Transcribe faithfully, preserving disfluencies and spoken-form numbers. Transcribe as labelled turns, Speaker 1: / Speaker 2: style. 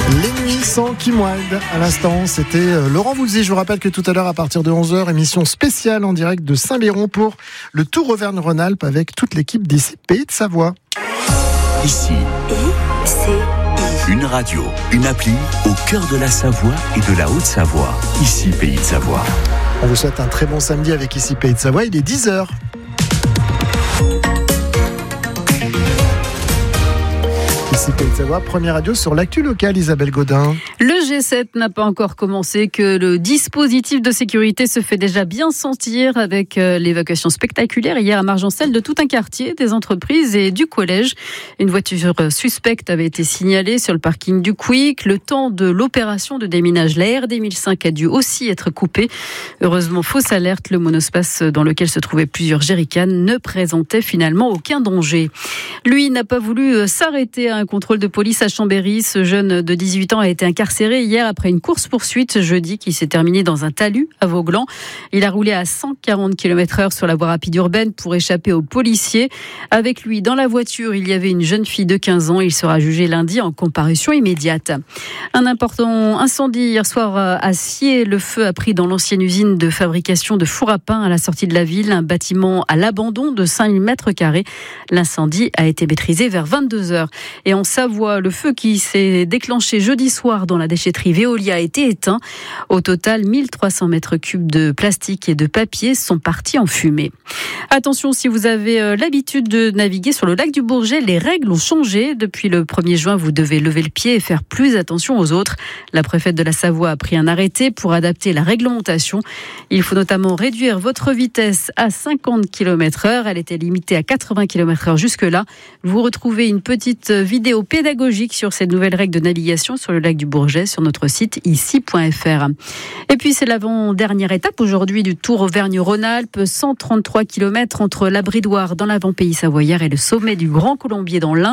Speaker 1: Les nuits sans Kim Wilde. À l'instant, c'était Laurent Voulzy. Je vous rappelle que tout à l'heure, à partir de onze heures, émission spéciale en direct de Saint-Biron pour le Tour Auvergne-Rhône-Alpes avec toute l'équipe d'ici Pays de Savoie.
Speaker 2: Ici, I C I. Une radio, une appli au cœur de la Savoie et de la Haute-Savoie. Ici Pays de Savoie.
Speaker 1: On vous souhaite un très bon samedi avec Ici Pays de Savoie. Il est dix heures. Ici Pays de Savoie, première radio sur l'actu locale, Isabelle Godin.
Speaker 3: Le G sept n'a pas encore commencé, que le dispositif de sécurité se fait déjà bien sentir avec l'évacuation spectaculaire hier à Margencel de tout un quartier, des entreprises et du collège. Une voiture suspecte avait été signalée sur le parking du Quick. Le temps de l'opération de déminage, la R D mille cinq a dû aussi être coupée. Heureusement, fausse alerte, le monospace dans lequel se trouvaient plusieurs jerrycans ne présentait finalement aucun danger. Lui n'a pas voulu s'arrêter à un contrôle de police à Chambéry. Ce jeune de dix-huit ans a été incarcéré hier après une course-poursuite jeudi qui s'est terminée dans un talus à Vauglan. Il a roulé à cent quarante kilomètres heure sur la voie rapide urbaine pour échapper aux policiers. Avec lui, dans la voiture, il y avait une jeune fille de quinze ans. Il sera jugé lundi en comparution immédiate. Un important incendie hier soir à Sciez. Le feu a pris dans l'ancienne usine de fabrication de fours à pain à la sortie de la ville. Un bâtiment à l'abandon de cinq mille mètres carrés. L'incendie a été maîtrisé vers vingt-deux heures. Et en Savoie, le feu qui s'est déclenché jeudi soir dans la déchetterie Veolia a été éteint. Au total, mille trois cents mètres cubes de plastique et de papier sont partis en fumée. Attention, si vous avez l'habitude de naviguer sur le lac du Bourget, les règles ont changé. Depuis le premier juin, vous devez lever le pied et faire plus attention aux autres. La préfète de la Savoie a pris un arrêté pour adapter la réglementation. Il faut notamment réduire votre vitesse à cinquante kilomètres heure. Elle était limitée à quatre-vingts kilomètres heure jusque-là. Vous retrouvez une petite vidéo pédagogique sur ces nouvelles règles de navigation sur le lac du Bourget sur notre site ici point f r. Et puis c'est l'avant-dernière étape aujourd'hui du Tour Auvergne-Rhône-Alpes, cent trente-trois kilomètres entre la Bridoire dans l'avant-pays savoyard et le sommet du Grand Colombier dans l'Ain.